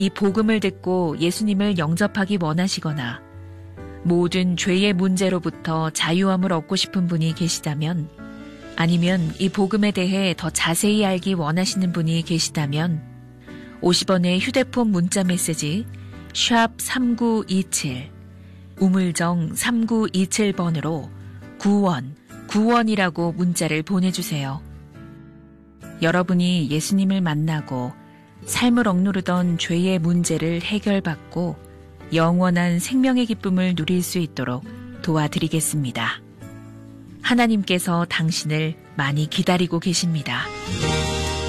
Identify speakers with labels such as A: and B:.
A: 이 복음을 듣고 예수님을 영접하기 원하시거나 모든 죄의 문제로부터 자유함을 얻고 싶은 분이 계시다면, 아니면 이 복음에 대해 더 자세히 알기 원하시는 분이 계시다면 50원의 휴대폰 문자 메시지 샵 3927 우물정 3927번으로 구원이라고 문자를 보내주세요. 여러분이 예수님을 만나고 삶을 억누르던 죄의 문제를 해결받고 영원한 생명의 기쁨을 누릴 수 있도록 도와드리겠습니다. 하나님께서 당신을 많이 기다리고 계십니다.